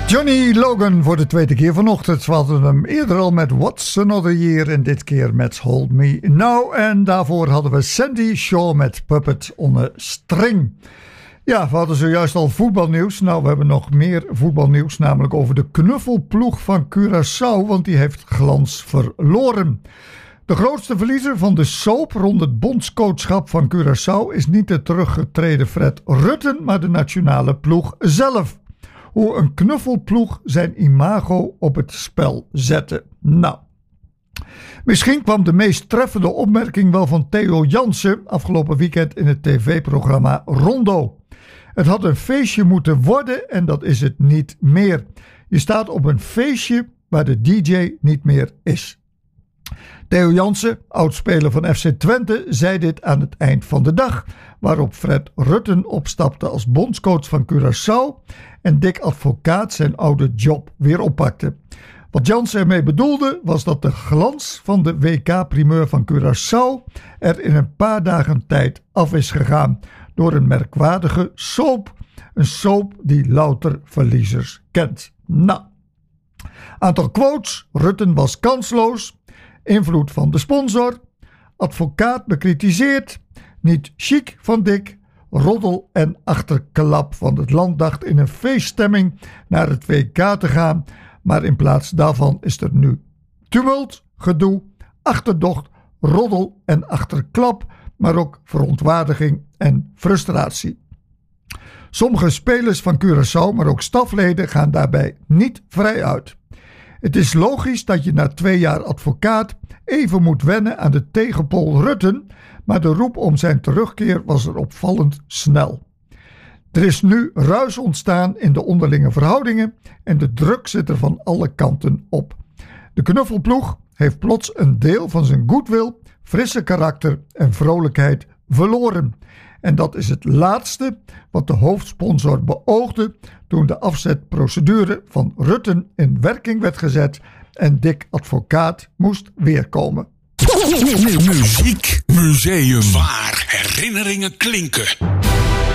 Johnny Logan voor de tweede keer vanochtend. We hadden hem eerder al met What's Another Year en dit keer met Hold Me Now. En daarvoor hadden we Sandy Shaw met Puppet on a String. Ja, we hadden zojuist al voetbalnieuws. Nou, we hebben nog meer voetbalnieuws, namelijk over de knuffelploeg van Curaçao, want die heeft glans verloren. De grootste verliezer van de soap rond het bondscoachschap van Curaçao is niet de teruggetreden Fred Rutten, maar de nationale ploeg zelf. Hoe een knuffelploeg zijn imago op het spel zette. Nou, misschien kwam de meest treffende opmerking wel van Theo Jansen afgelopen weekend in het tv-programma Rondo. Het had een feestje moeten worden en dat is het niet meer. Je staat op een feestje waar de DJ niet meer is. Theo Jansen, oudspeler van FC Twente, zei dit aan het eind van de dag, waarop Fred Rutten opstapte als bondscoach van Curaçao en Dick Advocaat zijn oude job weer oppakte. Wat Jansen ermee bedoelde was dat de glans van de WK-primeur van Curaçao er in een paar dagen tijd af is gegaan door een merkwaardige soap. Een soap die louter verliezers kent. Nou, aantal quotes. Rutten was kansloos. Invloed van de sponsor. Advocaat bekritiseerd. Niet chic van Dick. Roddel en achterklap van het land dacht in een feeststemming naar het WK te gaan. Maar in plaats daarvan is er nu tumult, gedoe, achterdocht, roddel en achterklap. Maar ook verontwaardiging en frustratie. Sommige spelers van Curaçao, maar ook stafleden gaan daarbij niet vrij uit. Het is logisch dat je na 2 jaar advocaat even moet wennen aan de tegenpol Rutten, maar de roep om zijn terugkeer was er opvallend snel. Er is nu ruis ontstaan in de onderlinge verhoudingen en de druk zit er van alle kanten op. De knuffelploeg heeft plots een deel van zijn goodwill, frisse karakter en vrolijkheid verloren. En dat is het laatste wat de hoofdsponsor beoogde toen de afzetprocedure van Rutten in werking werd gezet en Dick Advocaat moest weerkomen. Muziek Museum, waar herinneringen klinken.